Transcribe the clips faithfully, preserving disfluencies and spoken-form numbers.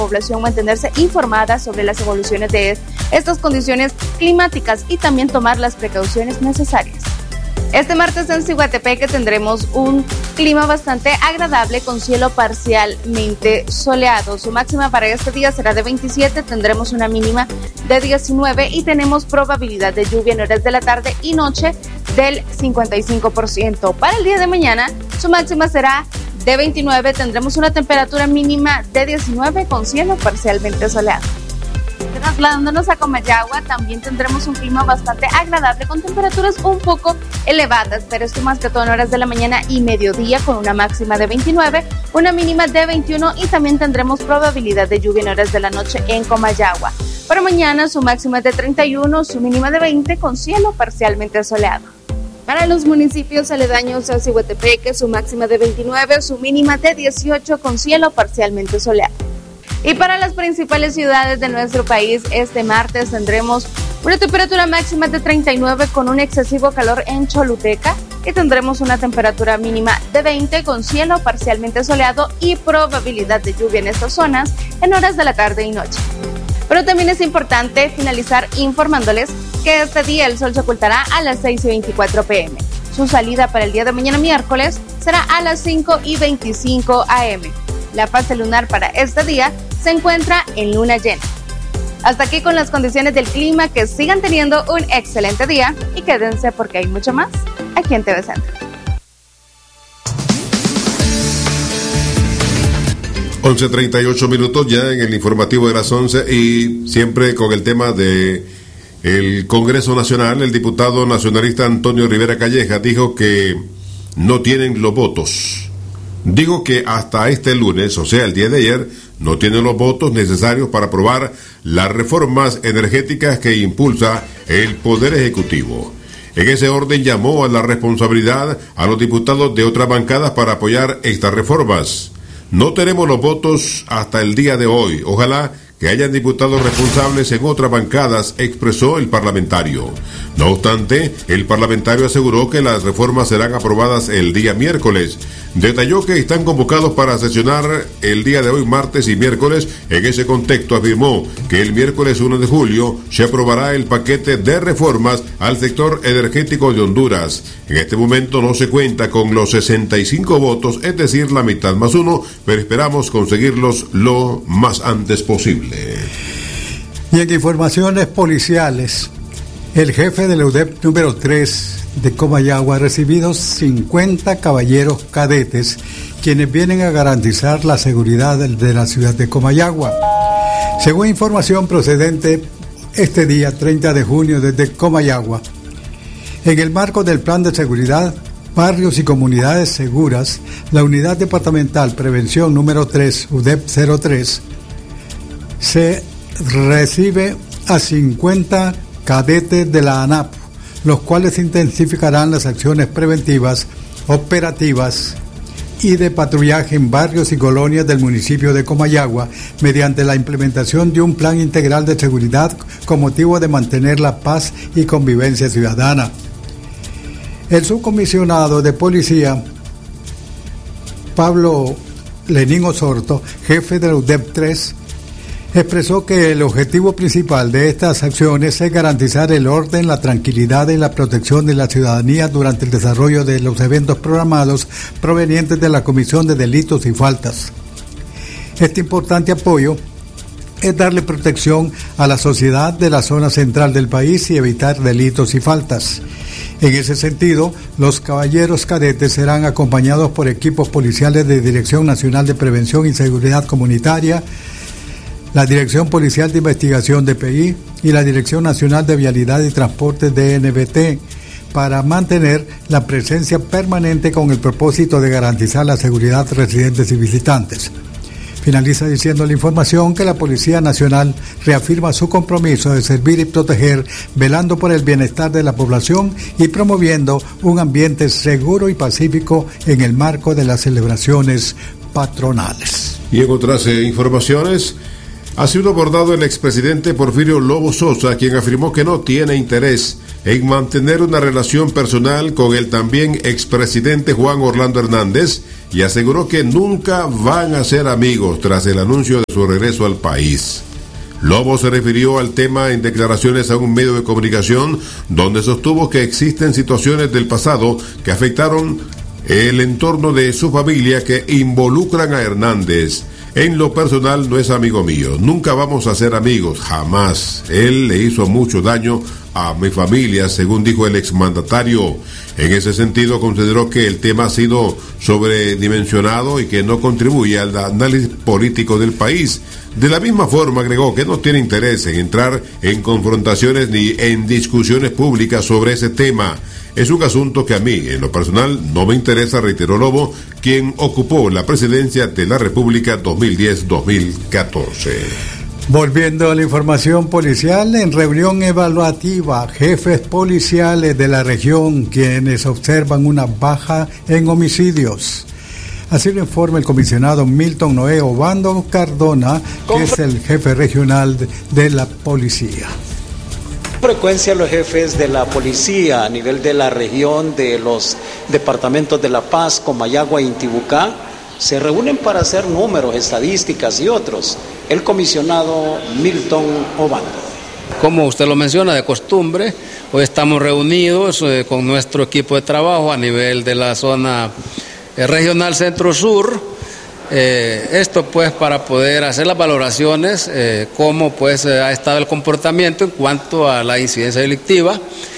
población mantenerse informada sobre las evoluciones de estas condiciones climáticas y también tomar las precauciones necesarias. Este martes en Ciguatepeque tendremos un clima bastante agradable con cielo parcialmente soleado. Su máxima para este día será de veintisiete, tendremos una mínima de diecinueve y tenemos probabilidad de lluvia en horas de la tarde y noche del cincuenta y cinco por ciento. Para el día de mañana, su máxima será de veintinueve, tendremos una temperatura mínima de diecinueve con cielo parcialmente soleado. Trasladándonos a Comayagua, también tendremos un clima bastante agradable con temperaturas un poco elevadas, pero esto más que todo en horas de la mañana y mediodía con una máxima de veintinueve, una mínima de veintiuno y también tendremos probabilidad de lluvia en horas de la noche en Comayagua. Para mañana su máxima es de treinta y uno, su mínima de veinte con cielo parcialmente soleado. Para los municipios aledaños a Ciguatepeque, su máxima de veintinueve, su mínima de dieciocho con cielo parcialmente soleado. Y para las principales ciudades de nuestro país, este martes tendremos una temperatura máxima de treinta y nueve con un excesivo calor en Choluteca y tendremos una temperatura mínima de veinte con cielo parcialmente soleado y probabilidad de lluvia en estas zonas en horas de la tarde y noche. Pero también es importante finalizar informándoles que este día el sol se ocultará a las seis y veinticuatro pm. Su salida para el día de mañana miércoles será a las cinco y veinticinco am. La fase lunar para este día se encuentra en luna llena. Hasta aquí con las condiciones del clima, que sigan teniendo un excelente día y quédense porque hay mucho más aquí en T V Centro. once treinta y ocho minutos ya en el informativo de las once y siempre con el tema de el Congreso Nacional. El diputado nacionalista Antonio Rivera Calleja dijo que no tienen los votos. Digo que hasta este lunes, o sea, el día de ayer, no tienen los votos necesarios para aprobar las reformas energéticas que impulsa el Poder Ejecutivo. En ese orden llamó a la responsabilidad a los diputados de otras bancadas para apoyar estas reformas. No tenemos los votos hasta el día de hoy. Ojalá que hayan diputados responsables en otras bancadas, expresó el parlamentario. No obstante, el parlamentario aseguró que las reformas serán aprobadas el día miércoles. Detalló que están convocados para sesionar el día de hoy, martes y miércoles. En ese contexto afirmó que el miércoles uno de julio se aprobará el paquete de reformas al sector energético de Honduras. En este momento no se cuenta con los sesenta y cinco votos, es decir, la mitad más uno, pero esperamos conseguirlos lo más antes posible. Y en informaciones policiales, el jefe de la U D E P número tres de Comayagua ha recibido cincuenta caballeros cadetes, quienes vienen a garantizar la seguridad de la ciudad de Comayagua. Según información procedente este día treinta de junio desde Comayagua, en el marco del Plan de Seguridad, Barrios y Comunidades Seguras, la Unidad Departamental Prevención número tres, U D E P cero tres, se recibe a cincuenta cadetes de la ANAP, los cuales intensificarán las acciones preventivas, operativas y de patrullaje en barrios y colonias del municipio de Comayagua mediante la implementación de un plan integral de seguridad con motivo de mantener la paz y convivencia ciudadana. El subcomisionado de policía, Pablo Lenín Osorto, jefe de la U D E P tres, expresó que el objetivo principal de estas acciones es garantizar el orden, la tranquilidad y la protección de la ciudadanía durante el desarrollo de los eventos programados provenientes de la Comisión de Delitos y Faltas. Este importante apoyo es darle protección a la sociedad de la zona central del país y evitar delitos y faltas. En ese sentido, los caballeros cadetes serán acompañados por equipos policiales de Dirección Nacional de Prevención y Seguridad Comunitaria, la Dirección Policial de Investigación D P I y la Dirección Nacional de Vialidad y Transporte D N V T para mantener la presencia permanente con el propósito de garantizar la seguridad de residentes y visitantes. Finaliza diciendo la información que la Policía Nacional reafirma su compromiso de servir y proteger, velando por el bienestar de la población y promoviendo un ambiente seguro y pacífico en el marco de las celebraciones patronales. Y en otras eh, informaciones, ha sido abordado el expresidente Porfirio Lobo Sosa, quien afirmó que no tiene interés en mantener una relación personal con el también expresidente Juan Orlando Hernández, y aseguró que nunca van a ser amigos tras el anuncio de su regreso al país. Lobo se refirió al tema en declaraciones a un medio de comunicación donde sostuvo que existen situaciones del pasado que afectaron el entorno de su familia que involucran a Hernández. En lo personal no es amigo mío, nunca vamos a ser amigos, jamás. Él le hizo mucho daño a mi familia, según dijo el exmandatario. En ese sentido consideró que el tema ha sido sobredimensionado y que no contribuye al análisis político del país. De la misma forma agregó que no tiene interés en entrar en confrontaciones ni en discusiones públicas sobre ese tema. Es un asunto que a mí, en lo personal, no me interesa, reiteró Lobo, quien ocupó la presidencia de la República dos mil diez a dos mil catorce. Volviendo a la información policial, en reunión evaluativa, jefes policiales de la región quienes observan una baja en homicidios. Así lo informa el comisionado Milton Noé Obando Cardona, que es el jefe regional de la policía. Frecuencia los jefes de la policía a nivel de la región, de los departamentos de La Paz, Comayagua e Intibucá, se reúnen para hacer números, estadísticas y otros. El comisionado Milton Obando. Como usted lo menciona, de costumbre, hoy estamos reunidos eh, con nuestro equipo de trabajo a nivel de la zona eh, regional centro-sur. Eh, esto pues para poder hacer las valoraciones, eh, cómo pues eh, ha estado el comportamiento en cuanto a la incidencia delictiva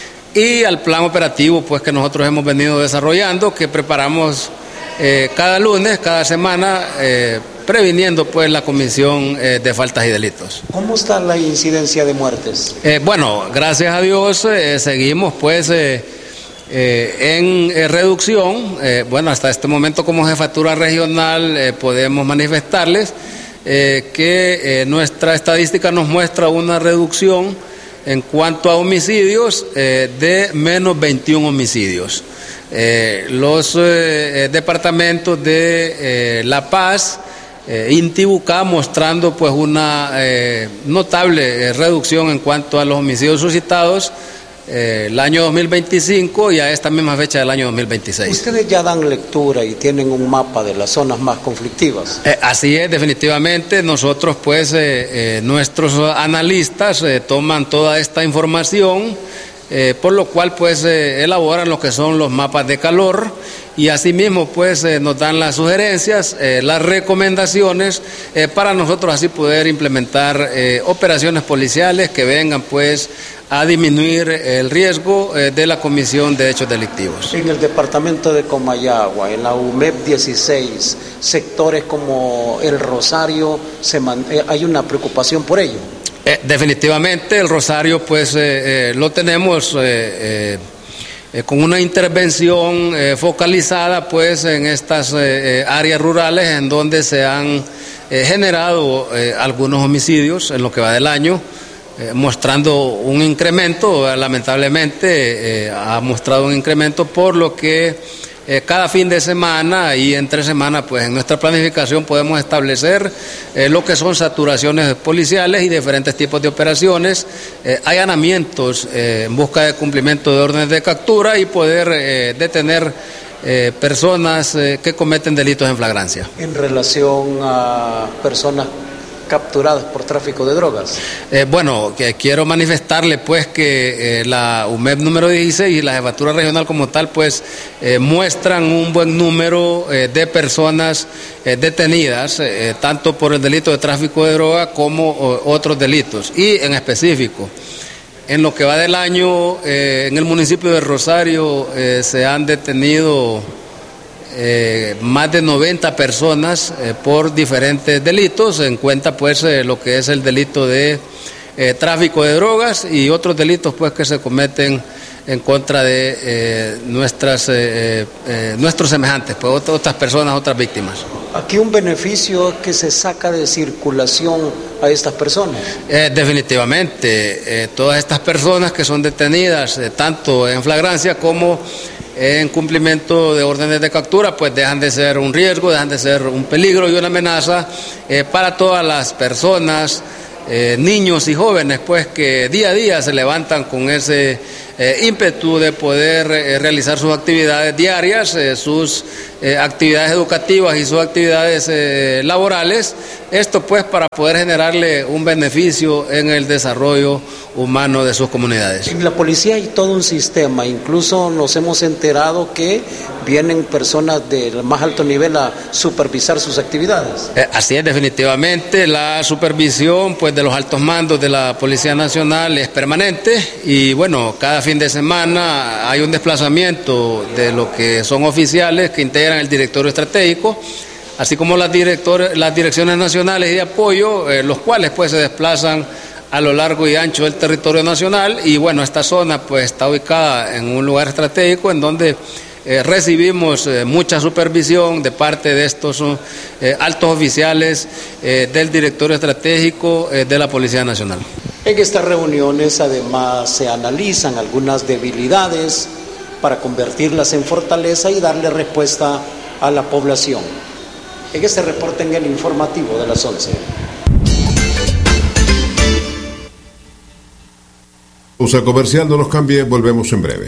y al plan operativo pues que nosotros hemos venido desarrollando, que preparamos eh, cada lunes, cada semana, eh, previniendo pues la comisión eh, de faltas y delitos. ¿Cómo está la incidencia de muertes? Eh, bueno, gracias a Dios eh, seguimos pues eh, Eh, en eh, reducción. Eh, bueno, hasta este momento como jefatura regional eh, podemos manifestarles eh, que eh, nuestra estadística nos muestra una reducción en cuanto a homicidios eh, de menos veintiún homicidios. Eh, los eh, departamentos de eh, La Paz, eh, Intibucá, mostrando pues una eh, notable eh, reducción en cuanto a los homicidios suscitados Eh, el año dos mil veinticinco y a esta misma fecha del año dos mil veintiséis. Ustedes ya dan lectura y tienen un mapa de las zonas más conflictivas. Eh, así es, definitivamente. Nosotros pues, eh, eh, nuestros analistas eh, toman toda esta información, eh, por lo cual pues eh, elaboran lo que son los mapas de calor y asimismo pues eh, nos dan las sugerencias, eh, las recomendaciones eh, para nosotros así poder implementar eh, operaciones policiales que vengan pues a disminuir el riesgo eh, de la comisión de hechos delictivos. En el departamento de Comayagua, en la U M E P dieciséis, sectores como el Rosario, se man... eh, hay una preocupación por ello. Eh, definitivamente el Rosario pues eh, eh, lo tenemos eh, eh, con una intervención eh, focalizada pues en estas eh, áreas rurales en donde se han eh, generado eh, algunos homicidios en lo que va del año. Eh, mostrando un incremento, eh, lamentablemente eh, ha mostrado un incremento, por lo que eh, cada fin de semana y entre semanas pues en nuestra planificación podemos establecer eh, lo que son saturaciones policiales y diferentes tipos de operaciones, eh, allanamientos eh, en busca de cumplimiento de órdenes de captura y poder eh, detener eh, personas eh, que cometen delitos en flagrancia. En relación a personas capturadas por tráfico de drogas. Eh, bueno, que quiero manifestarle pues que eh, la U M E P número dieciséis y la jefatura regional como tal pues eh, muestran un buen número eh, de personas eh, detenidas, eh, tanto por el delito de tráfico de droga como o, otros delitos. Y en específico, en lo que va del año, eh, en el municipio de Rosario eh, se han detenido Eh, más de noventa personas eh, por diferentes delitos, en cuenta pues eh, lo que es el delito de eh, tráfico de drogas y otros delitos pues que se cometen en contra de eh, nuestras eh, eh, nuestros semejantes, pues otras, otras personas, otras víctimas. Aquí un beneficio que se saca de circulación a estas personas. Eh, definitivamente, eh, todas estas personas que son detenidas eh, tanto en flagrancia como en cumplimiento de órdenes de captura, pues dejan de ser un riesgo, dejan de ser un peligro y una amenaza eh, para todas las personas, eh, niños y jóvenes, pues que día a día se levantan con ese eh, ímpetu de poder eh, realizar sus actividades diarias, eh, sus eh, actividades educativas y sus actividades eh, laborales, esto pues para poder generarle un beneficio en el desarrollo humano de sus comunidades. En la policía hay todo un sistema, incluso nos hemos enterado que vienen personas del más alto nivel a supervisar sus actividades. Eh, así es, definitivamente, la supervisión pues de los altos mandos de la Policía Nacional es permanente y bueno, cada fin de semana hay un desplazamiento de lo que son oficiales que integran el directorio estratégico, así como las, directores, las direcciones nacionales y de apoyo, eh, los cuales pues se desplazan a lo largo y ancho del territorio nacional y bueno, esta zona pues está ubicada en un lugar estratégico en donde eh, recibimos eh, mucha supervisión de parte de estos eh, altos oficiales eh, del directorio estratégico eh, de la Policía Nacional. En estas reuniones además se analizan algunas debilidades para convertirlas en fortaleza y darle respuesta a la población. En este reporte en el informativo de las once. Usa comercial, no nos cambie, volvemos en breve.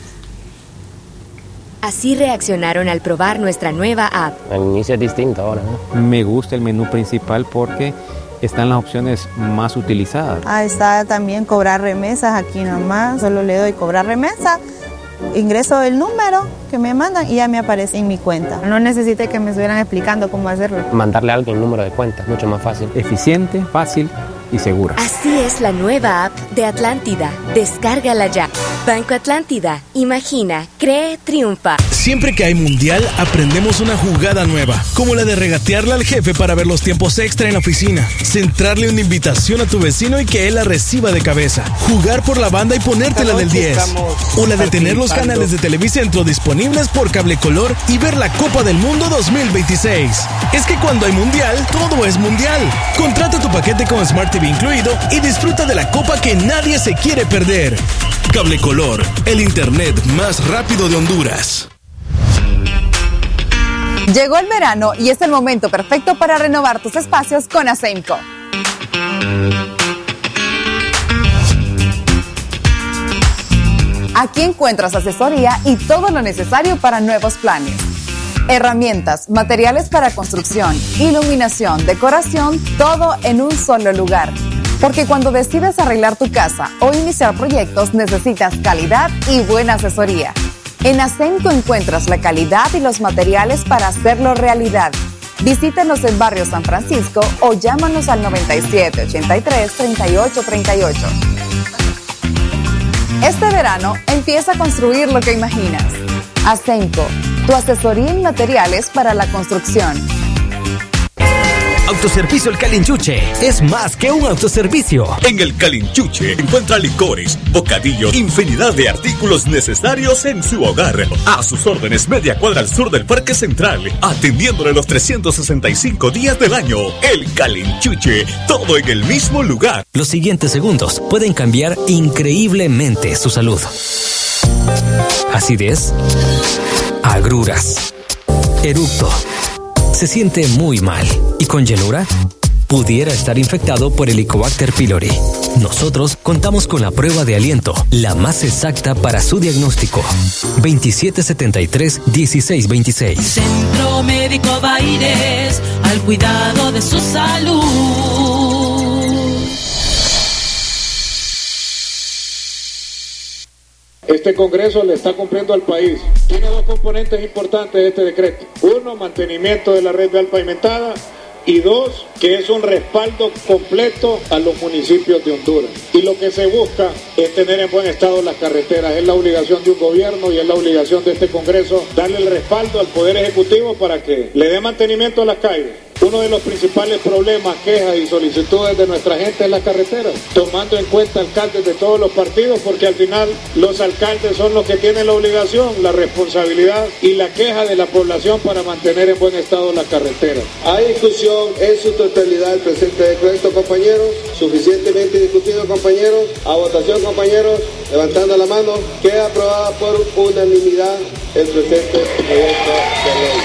Así reaccionaron al probar nuestra nueva app. El inicio es distinto ahora, ¿no? Me gusta el menú principal porque están las opciones más utilizadas. Ah, está también cobrar remesas aquí nomás. Solo le doy cobrar remesa, ingreso el número que me mandan y ya me aparece en mi cuenta. No necesité que me estuvieran explicando cómo hacerlo. Mandarle a alguien el número de cuenta, mucho más fácil. Eficiente, fácil y segura. Así es la nueva app de Atlántida. Descárgala ya. Banco Atlántida. Imagina, cree, triunfa. Siempre que hay mundial, aprendemos una jugada nueva, como la de regatearle al jefe para ver los tiempos extra en la oficina, centrarle una invitación a tu vecino y que él la reciba de cabeza, jugar por la banda y ponértela del diez, o la de tener los canales de Televicentro disponibles por Cable Color y ver la Copa del Mundo dos mil veintiséis. Es que cuando hay mundial, todo es mundial. Contrata tu paquete con Smart T V incluido y disfruta de la copa que nadie se quiere perder. Cable Color, el internet más rápido de Honduras. Llegó el verano y es el momento perfecto para renovar tus espacios con Asemco. Aquí encuentras asesoría y todo lo necesario para nuevos planes. Herramientas, materiales para construcción, iluminación, decoración, todo en un solo lugar. Porque cuando decides arreglar tu casa o iniciar proyectos necesitas calidad y buena asesoría. En Asemco encuentras la calidad y los materiales para hacerlo realidad. Visítanos en Barrio San Francisco o llámanos al noventa y siete, ochenta y tres, treinta y ocho, treinta y ocho. Este verano empieza a construir lo que imaginas. Asemco, tu asesoría en materiales para la construcción. Autoservicio El Calinchuche es más que un autoservicio. En El Calinchuche encuentra licores, bocadillos, infinidad de artículos necesarios en su hogar. A sus órdenes, media cuadra al sur del Parque Central, atendiéndole los trescientos sesenta y cinco días del año. El Calinchuche, todo en el mismo lugar. Los siguientes segundos pueden cambiar increíblemente su salud. Acidez, agruras, eructo. Se siente muy mal y con llenura pudiera estar infectado por Helicobacter pylori. Nosotros contamos con la prueba de aliento, la más exacta para su diagnóstico. veintisiete setenta y tres, dieciséis veintiséis. Centro Médico Baires, al cuidado de su salud. Este Congreso le está cumpliendo al país. Tiene dos componentes importantes de este decreto. Uno, mantenimiento de la red vial pavimentada. Y dos, que es un respaldo completo a los municipios de Honduras. Y lo que se busca es tener en buen estado las carreteras. Es la obligación de un gobierno y es la obligación de este Congreso darle el respaldo al Poder Ejecutivo para que le dé mantenimiento a las calles. Uno de los principales problemas, quejas y solicitudes de nuestra gente es las carreteras, tomando en cuenta alcaldes de todos los partidos, porque al final los alcaldes son los que tienen la obligación, la responsabilidad y la queja de la población para mantener en buen estado las carreteras. Hay discusión en su totalidad el presente decreto, compañeros, suficientemente discutido, compañeros. A votación, compañeros, levantando la mano, queda aprobada por unanimidad el presente proyecto de ley.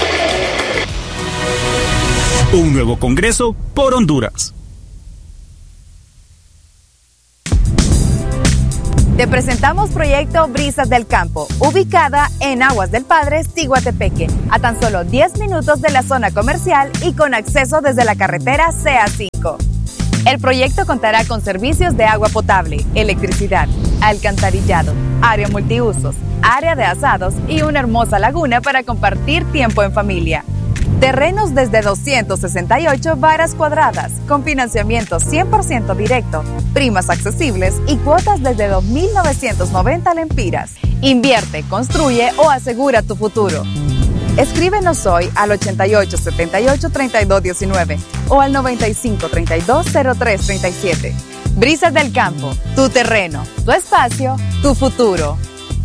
Un nuevo Congreso por Honduras. Te presentamos Proyecto Brisas del Campo, ubicada en Aguas del Padre, Ciguatepeque, a tan solo diez minutos de la zona comercial y con acceso desde la carretera C A cinco. El proyecto contará con servicios de agua potable, electricidad, alcantarillado, área multiusos, área de asados y una hermosa laguna para compartir tiempo en familia. Terrenos desde doscientas sesenta y ocho varas cuadradas, con financiamiento cien por ciento directo, primas accesibles y cuotas desde dos mil novecientos noventa lempiras. Invierte, construye o asegura tu futuro. Escríbenos hoy al ochenta y ocho setenta y ocho treinta y dos diecinueve o al noventa y cinco treinta y dos cero tres treinta y siete. Brisas del Campo, tu terreno, tu espacio, tu futuro.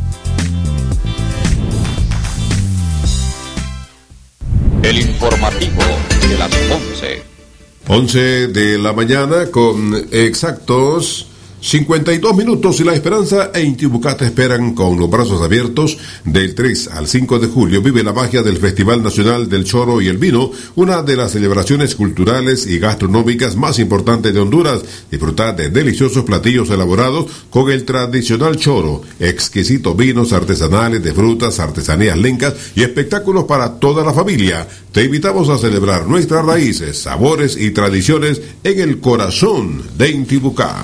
El informativo de las once. once de la mañana con exactos cincuenta y dos minutos y La Esperanza e Intibucá te esperan con los brazos abiertos. Del tres al cinco de julio vive la magia del Festival Nacional del Choro y el Vino, una de las celebraciones culturales y gastronómicas más importantes de Honduras. Disfrutar de deliciosos platillos elaborados con el tradicional choro, exquisitos vinos artesanales de frutas, artesanías lencas y espectáculos para toda la familia. Te invitamos a celebrar nuestras raíces, sabores y tradiciones en el corazón de Intibucá.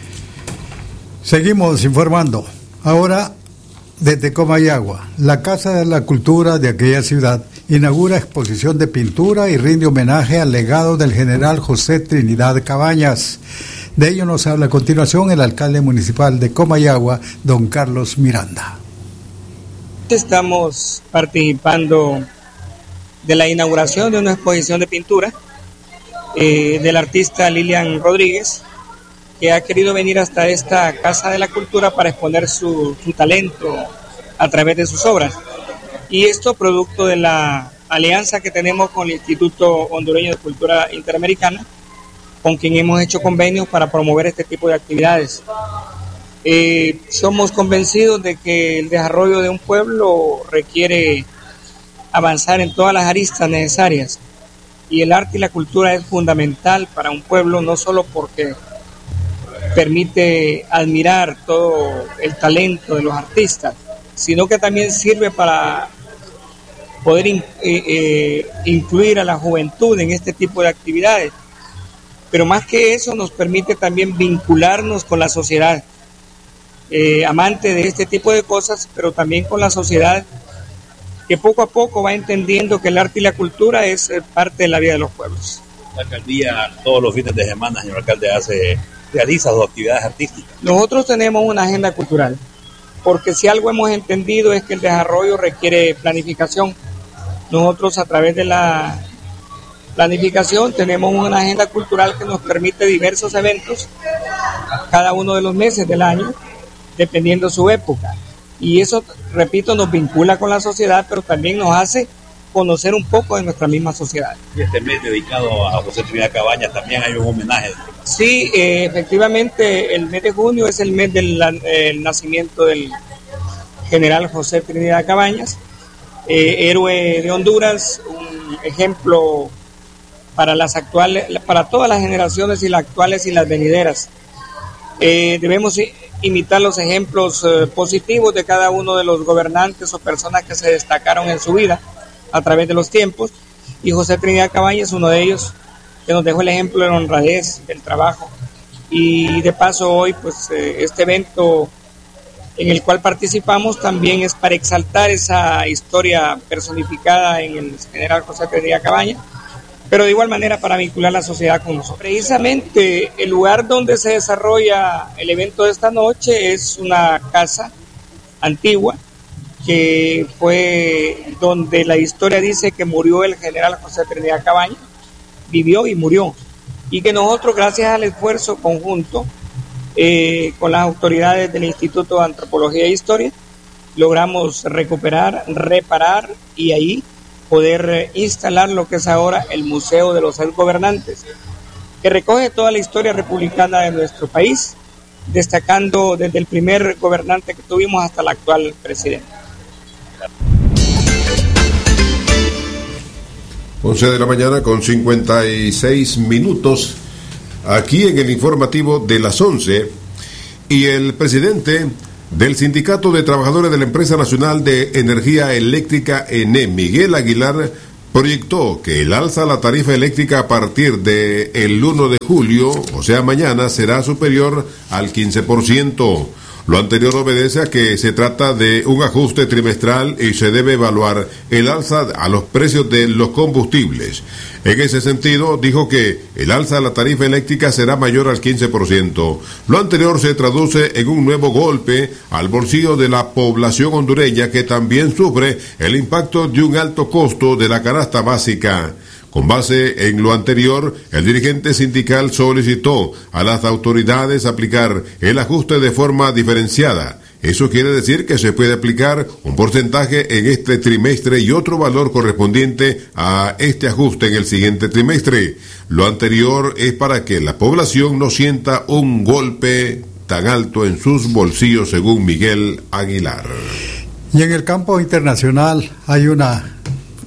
Seguimos informando. Ahora, desde Comayagua, la Casa de la Cultura de aquella ciudad inaugura exposición de pintura y rinde homenaje al legado del general José Trinidad Cabañas. De ello nos habla a continuación el alcalde municipal de Comayagua, don Carlos Miranda. Estamos participando de la inauguración de una exposición de pintura eh, del artista Lilian Rodríguez, que ha querido venir hasta esta Casa de la Cultura para exponer su, su talento a través de sus obras. Y esto producto de la alianza que tenemos con el Instituto Hondureño de Cultura Interamericana, con quien hemos hecho convenios para promover este tipo de actividades. Eh, somos convencidos de que el desarrollo de un pueblo requiere avanzar en todas las aristas necesarias, y el arte y la cultura es fundamental para un pueblo, no solo porque permite admirar todo el talento de los artistas, sino que también sirve para poder in, eh, eh, incluir a la juventud en este tipo de actividades. Pero más que eso, nos permite también vincularnos con la sociedad, eh, amante de este tipo de cosas, pero también con la sociedad que poco a poco va entendiendo que el arte y la cultura es parte de la vida de los pueblos. La alcaldía todos los fines de semana, señor alcalde, hace realiza sus actividades artísticas. Nosotros tenemos una agenda cultural, porque si algo hemos entendido es que el desarrollo requiere planificación. Nosotros, a través de la planificación, tenemos una agenda cultural que nos permite diversos eventos cada uno de los meses del año, dependiendo su época. Y eso, repito, nos vincula con la sociedad, pero también nos hace conocer un poco de nuestra misma sociedad. Y este mes dedicado a José Trinidad Cabañas también hay un homenaje. Sí, eh, efectivamente, el mes de junio es el mes del el nacimiento del general José Trinidad Cabañas, eh, héroe de Honduras, un ejemplo para las actuales, para todas las generaciones, y las actuales y las venideras. Eh, debemos imitar los ejemplos eh, positivos de cada uno de los gobernantes o personas que se destacaron en su vida a través de los tiempos, y José Trinidad Cabañas es uno de ellos, que nos dejó el ejemplo de la honradez, del trabajo. Y de paso hoy, pues eh, este evento en el cual participamos también es para exaltar esa historia personificada en el general José Trinidad Cabañas, pero de igual manera para vincular la sociedad con nosotros. Precisamente el lugar donde se desarrolla el evento de esta noche es una casa antigua, que fue donde la historia dice que murió el general José Trinidad Cabañas, vivió y murió, y que nosotros, gracias al esfuerzo conjunto eh, con las autoridades del Instituto de Antropología e Historia, logramos recuperar, reparar y ahí poder instalar lo que es ahora el Museo de los Exgobernantes, que recoge toda la historia republicana de nuestro país, destacando desde el primer gobernante que tuvimos hasta el actual presidente. once de la mañana con cincuenta y seis minutos, aquí en el informativo de las once, y el presidente del Sindicato de Trabajadores de la Empresa Nacional de Energía Eléctrica E N E, Miguel Aguilar, proyectó que el alza a la tarifa eléctrica a partir del uno de julio, o sea mañana, será superior al quince por ciento. Lo anterior obedece a que se trata de un ajuste trimestral y se debe evaluar el alza a los precios de los combustibles. En ese sentido, dijo que el alza a la tarifa eléctrica será mayor al quince por ciento. Lo anterior se traduce en un nuevo golpe al bolsillo de la población hondureña, que también sufre el impacto de un alto costo de la canasta básica. Con base en lo anterior, el dirigente sindical solicitó a las autoridades aplicar el ajuste de forma diferenciada. Eso quiere decir que se puede aplicar un porcentaje en este trimestre y otro valor correspondiente a este ajuste en el siguiente trimestre. Lo anterior es para que la población no sienta un golpe tan alto en sus bolsillos, según Miguel Aguilar. Y en el campo internacional hay una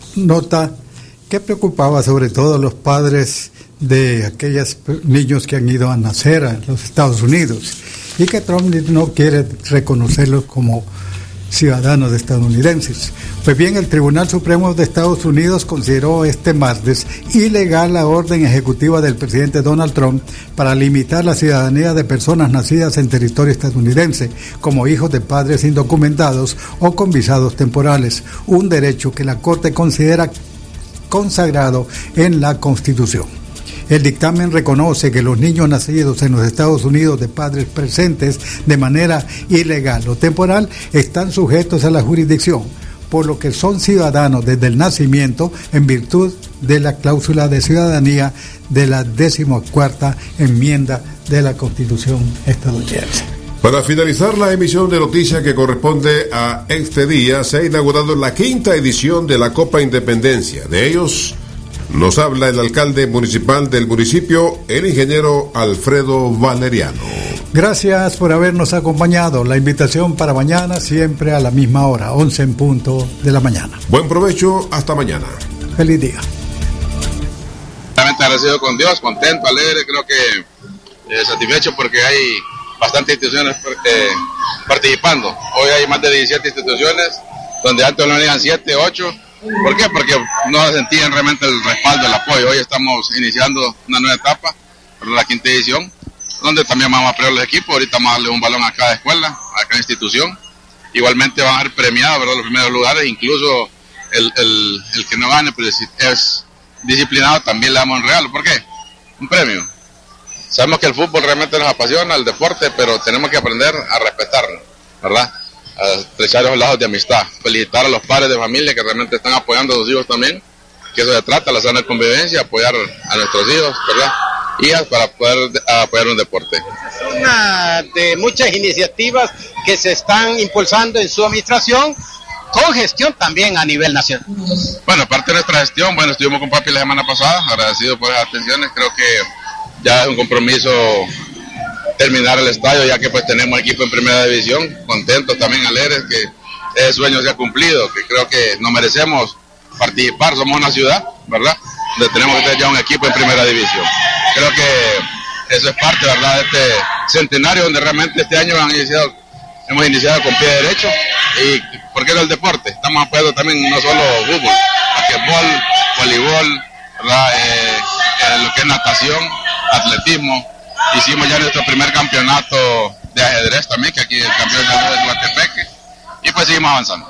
nota que preocupaba sobre todo a los padres de aquellos niños que han ido a nacer a los Estados Unidos y que Trump no quiere reconocerlos como ciudadanos estadounidenses. Pues bien, el Tribunal Supremo de Estados Unidos consideró este martes ilegal la orden ejecutiva del presidente Donald Trump para limitar la ciudadanía de personas nacidas en territorio estadounidense como hijos de padres indocumentados o con visados temporales, un derecho que la Corte considera consagrado en la Constitución. El dictamen reconoce que los niños nacidos en los Estados Unidos de padres presentes de manera ilegal o temporal están sujetos a la jurisdicción, por lo que son ciudadanos desde el nacimiento en virtud de la cláusula de ciudadanía de la decimocuarta enmienda de la Constitución estadounidense. Para finalizar la emisión de noticias que corresponde a este día, se ha inaugurado la quinta edición de la Copa Independencia. De ellos nos habla el alcalde municipal del municipio, el ingeniero Alfredo Valeriano. Gracias por habernos acompañado. La invitación para mañana siempre a la misma hora, once en punto de la mañana. Buen provecho, hasta mañana. Feliz día. Realmente agradecido con Dios, contento, alegre, creo que eh, satisfecho porque hay bastantes instituciones eh, participando. Hoy hay más de diecisiete instituciones, donde antes lo eran siete, ocho. ¿Por qué? Porque no sentían realmente el respaldo, el apoyo. Hoy estamos iniciando una nueva etapa, la quinta edición, donde también vamos a premiar los equipos. Ahorita vamos a darle un balón a cada escuela, a cada institución. Igualmente van a ser premiados, ¿verdad?, los primeros lugares. Incluso el, el, el que no gane, pues es disciplinado, también le damos un regalo. ¿Por qué? Un premio. Sabemos que el fútbol realmente nos apasiona, el deporte, pero tenemos que aprender a respetarnos, ¿verdad? A estrechar los lazos de amistad. Felicitar a los padres de familia que realmente están apoyando a sus hijos también, que eso se trata, la sana convivencia, apoyar a nuestros hijos, ¿verdad? Hijas, para poder apoyar un deporte. Es una de muchas iniciativas que se están impulsando en su administración, con gestión también a nivel nacional. Bueno, aparte de nuestra gestión, bueno, estuvimos con papi la semana pasada, agradecido por esas atenciones, creo que ya es un compromiso terminar el estadio, ya que pues tenemos equipo en primera división, contentos también, alegres, que ese sueño se ha cumplido, que creo que nos merecemos participar, somos una ciudad, ¿verdad?, donde tenemos que tener ya un equipo en primera división. Creo que eso es parte, ¿verdad?, de este centenario, donde realmente este año han iniciado, hemos iniciado con pie derecho. ¿Y por qué no el deporte? Estamos apoyando también no solo fútbol, basquetbol, voleibol, ¿verdad?, eh, eh, lo que es natación, atletismo. Hicimos ya nuestro primer campeonato de ajedrez también, que aquí el campeón de Guatepeque, y pues seguimos avanzando.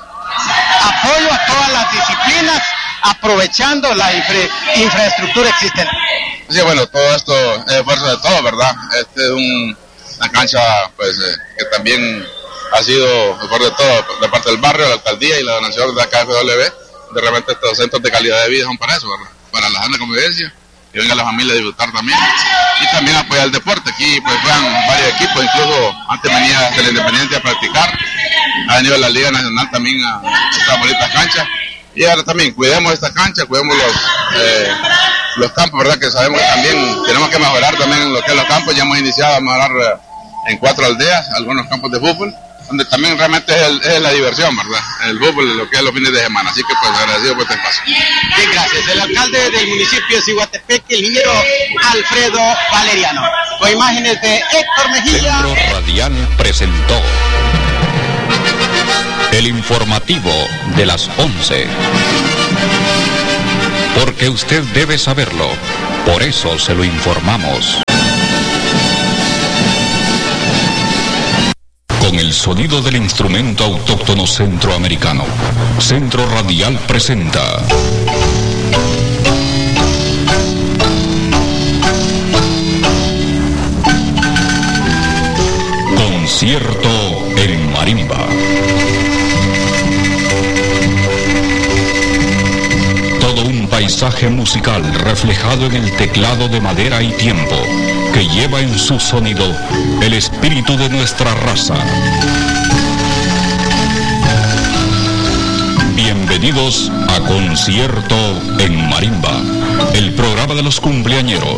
Apoyo a todas las disciplinas, aprovechando la infra infraestructura existente. Sí, bueno, todo esto es esfuerzo de todos, ¿verdad? Este es un, una cancha pues eh, que también ha sido esfuerzo de todo, de parte del barrio, la alcaldía y la donación de la K F W. De repente estos centros de calidad de vida son para eso, ¿verdad?, para la sana convivencia, que venga la familia a disfrutar también, y también apoyar el deporte. Aquí pues juegan varios equipos, incluso antes venía de la Independencia a practicar, ha venido la Liga Nacional también a estas bonitas canchas, y ahora también cuidemos esta cancha, cuidemos los eh, los campos, ¿verdad?, que sabemos que también tenemos que mejorar también en lo que es los campos. Ya hemos iniciado a mejorar eh, en cuatro aldeas algunos campos de fútbol, donde también realmente es, el, es la diversión, ¿verdad?, el fútbol, lo que es los fines de semana. Así que pues agradecido por este espacio. Bien, gracias. El alcalde del municipio de Ciguatepeque, el ingeniero Alfredo Valeriano. Con imágenes de Héctor Mejía. Centro Radial presentó El informativo de las once. Porque usted debe saberlo, por eso se lo informamos. Con el sonido del instrumento autóctono centroamericano, Centro Radial presenta Concierto en Marimba. Todo un paisaje musical reflejado en el teclado de madera y tiempo, que lleva en su sonido el espíritu de nuestra raza. Bienvenidos a Concierto en Marimba, el programa de los cumpleañeros.